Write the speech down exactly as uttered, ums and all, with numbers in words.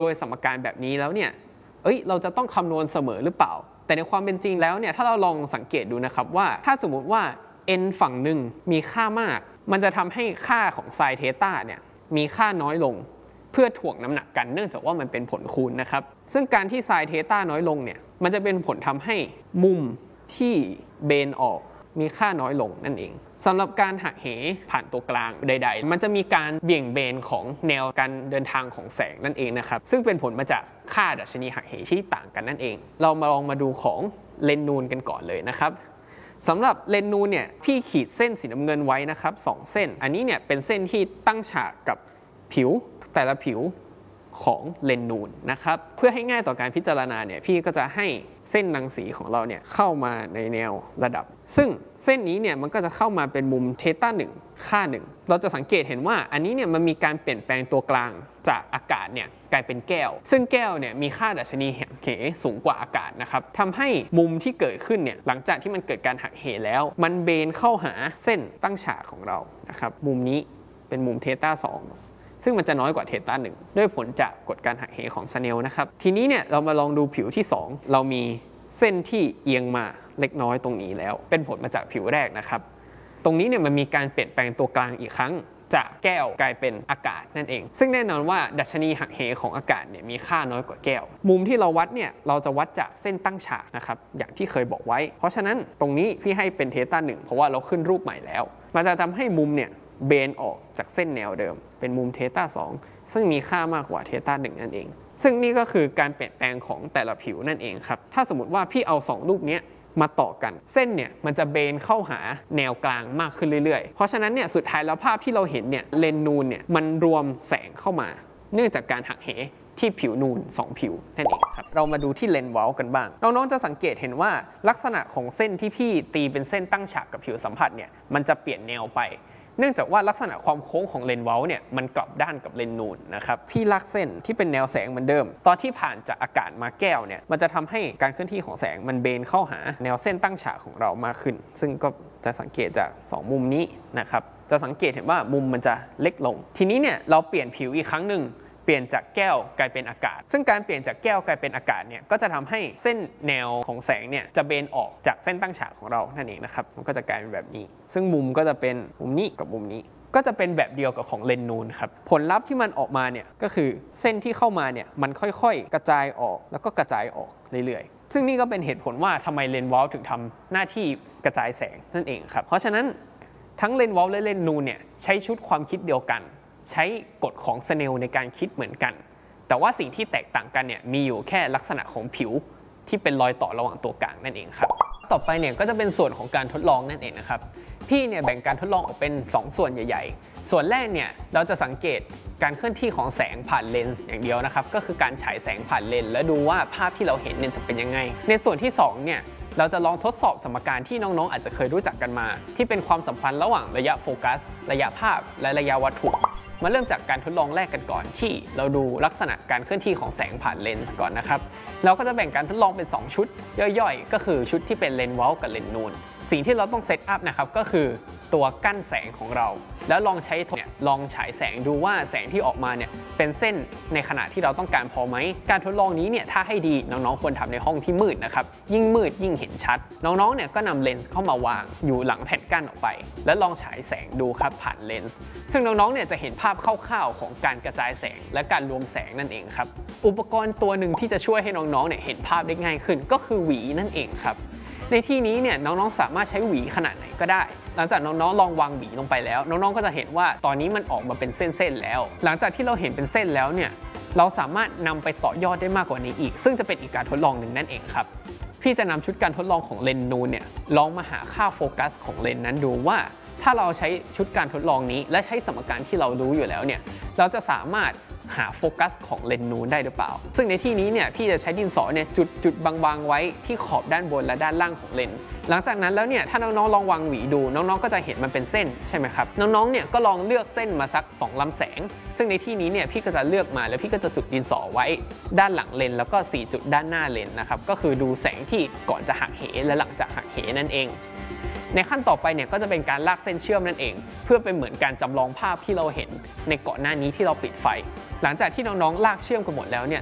โดยสมการแบบนี้แล้วเนี่ยเอ้ยเราจะต้องคำนวณเสมอหรือเปล่าแต่ในความเป็นจริงแล้วเนี่ยถ้าเราลองสังเกตดูนะครับว่าถ้าสมมุติว่า n ฝั่งหนึ่งมีค่ามากมันจะทำให้ค่าของไซน์เทต้าเนี่ยมีค่าน้อยลงเพื่อถ่วงน้ำหนักกันเนื่องจากว่ามันเป็นผลคูณนะครับซึ่งการที่ไซน์เทต้าน้อยลงเนี่ยมันจะเป็นผลทำให้มุมที่เบนออกมีค่าน้อยลงนั่นเองสำหรับการหักเหผ่านตัวกลางใดๆมันจะมีการเบี่ยงเบนของแนวการเดินทางของแสงนั่นเองนะครับซึ่งเป็นผลมาจากค่าดัชนีหักเหที่ต่างกันนั่นเองเรามาลองมาดูของเลนนูนกันก่อนเลยนะครับสำหรับเลนนูนเนี่ยพี่ขีดเส้นสีน้ำเงินไว้นะครับสองเส้นอันนี้เนี่ยเป็นเส้นที่ตั้งฉากกับผิวแต่ละผิวของเลนนูนนะครับเพื่อให้ง่ายต่อการพิจารณาเนี่ยพี่ก็จะให้เส้นรังสีของเราเนี่ยเข้ามาในแนวระดับซึ่งเส้นนี้เนี่ยมันก็จะเข้ามาเป็นมุมเทต้าหนึ่งค่าหนึ่งเราจะสังเกตเห็นว่าอันนี้เนี่ยมันมีการเปลี่ยนแปลงตัวกลางจากอากาศเนี่ยกลายเป็นแก้วซึ่งแก้วเนี่ยมีค่าดัชนีหักเหสูงกว่าอากาศนะครับทำให้มุมที่เกิดขึ้นเนี่ยหลังจากที่มันเกิดการหักเหแล้วมันเบนเข้าหาเส้นตั้งฉากของเรานะครับมุมนี้เป็นมุมเทต้าสองซึ่งมันจะน้อยกว่าเทต้าหนึ่งด้วยผลจากกฎการหักเหของสเนลนะครับทีนี้เนี่ยเรามาลองดูผิวที่สองเรามีเส้นที่เอียงมาเล็กน้อยตรงนี้แล้วเป็นผลมาจากผิวแรกนะครับตรงนี้เนี่ยมันมีการเปลี่ยนแปลงตัวกลางอีกครั้งจากแก้วกลายเป็นอากาศนั่นเองซึ่งแน่นอนว่าดัชนีหักเหของอากาศเนี่ยมีค่าน้อยกว่าแก้วมุมที่เราวัดเนี่ยเราจะวัดจากเส้นตั้งฉากนะครับอย่างที่เคยบอกไว้เพราะฉะนั้นตรงนี้พี่ให้เป็นเทต้าหนึ่งเพราะว่าเราขึ้นรูปใหม่แล้วมันจะทำให้มุมเนี่ยเบนออกจากเส้นแนวเดิมเป็นมุมเทต้าสองซึ่งมีค่ามากกว่าเทต้าหนึ่งนั่นเองซึ่งนี่ก็คือการเปลี่ยนแปลงของแต่ละผิวนั่นเองครับถ้าสมมติว่าพี่เอาสองรูปนี้มาต่อกันเส้นเนี่ยมันจะเบนเข้าหาแนวกลางมากขึ้นเรื่อยๆเพราะฉะนั้นเนี่ยสุดท้ายแล้วภาพที่เราเห็นเนี่ยเลนนูนเนี่ยมันรวมแสงเข้ามาเนื่องจากการหักเหที่ผิวนูนสองผิวนั่นเองครับเรามาดูที่เลนเว้ากันบ้างน้องๆจะสังเกตเห็นว่าลักษณะของเส้นที่พี่ตีเป็นเส้นตั้งฉากกับผิวสัมผัสเนี่ยมันจะเปลี่ยนแนวไปเนื่องจากว่าลักษณะความโค้งของเลนเว้าเนี่ยมันกลับด้านกับเลนนูนนะครับพี่ลากเส้นที่เป็นแนวแสงเหมือนเดิมตอนที่ผ่านจากอากาศมาแก้วเนี่ยมันจะทำให้การเคลื่อนที่ของแสงมันเบนเข้าหาแนวเส้นตั้งฉากของเรามากขึ้นซึ่งก็จะสังเกตจากสองมุมนี้นะครับจะสังเกตเห็นว่ามุมมันจะเล็กลงทีนี้เนี่ยเราเปลี่ยนผิวอีกครั้งหนึ่งเปลี่ยนจากแก้วกลายเป็นอากาศซึ่งการเปลี่ยนจากแก้วกลายเป็นอากาศเนี่ยก็จะทำให้เส้นแนวของแสงเนี่ยจะเบนออกจากเส้นตั้งฉากของเรานั่นเองนะครับมันก็จะกลายเป็นแบบนี้ซึ่งมุมก็จะเป็นมุมนี้กับมุมนี้ก็จะเป็นแบบเดียวกับของเลนนูนครับผลลัพธ์ที่มันออกมาเนี่ยก็คือเส้นที่เข้ามาเนี่ยมันค่อยๆกระจายออกแล้วก็กระจายออกเรื่อยๆซึ่งนี่ก็เป็นเหตุผลว่าทำไมเลนวอลถึงทำหน้าที่กระจายแสงนั่นเองครับเพราะฉะนั้นทั้งเลนวอลและเลนนูนเนี่ยใช้ชุดความคิดเดียวกันใช้กฎของสเนลในการคิดเหมือนกันแต่ว่าสิ่งที่แตกต่างกันเนี่ยมีอยู่แค่ลักษณะของผิวที่เป็นรอยต่อระหว่างตัวกลางนั่นเองครับต่อไปเนี่ยก็จะเป็นส่วนของการทดลองนั่นเองนะครับพี่เนี่ยแบ่งการทดลองออกเป็นสองส่วนใหญ่ๆส่วนแรกเนี่ยเราจะสังเกตการเคลื่อนที่ของแสงผ่านเลนส์อย่างเดียวนะครับก็คือการฉายแสงผ่านเลนส์และดูว่าภาพที่เราเห็นเนี่ยจะเป็นยังไงในส่วนที่สองเนี่ยเราจะลองทดสอบสมการที่น้องๆอาจจะเคยรู้จักกันมาที่เป็นความสัมพันธ์ระหว่างระยะโฟกัสระยะภาพและระยะวัตถุมาเริ่มจากการทดลองแรกกันก่อนที่เราดูลักษณะการเคลื่อนที่ของแสงผ่านเลนส์ก่อนนะครับเราก็จะแบ่งการทดลองเป็นสองชุดย่อยๆก็คือชุดที่เป็นเลนส์เว้ากับเลนส์นูนสิ่งที่เราต้องเซตอัพนะครับก็คือตัวกั้นแสงของเราแล้วลองใช้เนี่ยลองฉายแสงดูว่าแสงที่ออกมาเนี่ยเป็นเส้นในขณะที่เราต้องการพอไหมการทดลองนี้เนี่ยถ้าให้ดีน้องๆควรทำในห้องที่มืดนะครับยิ่งมืดยิ่งเห็นชัดน้องๆเนี่ยก็นำเลนส์เข้ามาวางอยู่หลังแผ่นกั้นออกไปแล้วลองฉายแสงดูครับผ่านเลนส์ซึ่งน้องๆเนี่ยจะเห็นภาพคร่าวๆของการกระจายแสงและการรวมแสงนั่นเองครับอุปกรณ์ตัวหนึ่งที่จะช่วยให้น้องๆเนี่ยเห็นภาพได้ง่ายขึ้นก็คือหวีนั่นเองครับในที่นี้เนี่ยน้องๆสามารถใช้หวีขนาดไหนก็ได้หลังจากน้องๆลองวางหวีลงไปแล้วน้องๆก็จะเห็นว่าตอนนี้มันออกมาเป็นเส้นๆแล้วหลังจากที่เราเห็นเป็นเส้นแล้วเนี่ยเราสามารถนำไปต่อยอดได้มากกว่านี้อีกซึ่งจะเป็นอีกการทดลองหนึ่งนั่นเองครับพี่จะนำชุดการทดลองของเลนส์นูนเนี่ยลองมาหาค่าโฟกัสของเลนส์นั้นดูว่าถ้าเราใช้ชุดการทดลองนี้และใช้สมการที่เรารู้อยู่แล้วเนี่ยเราจะสามารถหาโฟกัสของเลนส์นูนได้หรือเปล่าซึ่งในที่นี้เนี่ยพี่จะใช้ดินสอเนี่ยจุดจุดบางๆไว้ที่ขอบด้านบนและด้านล่างของเลนส์หลังจากนั้นแล้วเนี่ยถ้าน้องๆลองวางหวีดูน้องๆก็จะเห็นมันเป็นเส้นใช่ไหมครับน้องๆเนี่ยก็ลองเลือกเส้นมาสักสองลำแสงซึ่งในที่นี้เนี่ยพี่ก็จะเลือกมาแล้วพี่ก็จะจุดดินสอไว้ด้านหลังเลนส์แล้วก็สี่จุดด้านหน้าเลนส์นะครับก็คือดูแสงที่ก่อนจะหักเหและหลังจากหักเหนั่นเองในขั้นต่อไปเนี่ยก็จะเป็นการลากเส้นเชื่อมนั่นเองเพื่อเป็นเหมือนการจำลองภาพที่เราเห็นในก่อนหน้านี้ที่เราปิดไฟหลังจากที่น้องๆลากเชื่อมกันหมดแล้วเนี่ย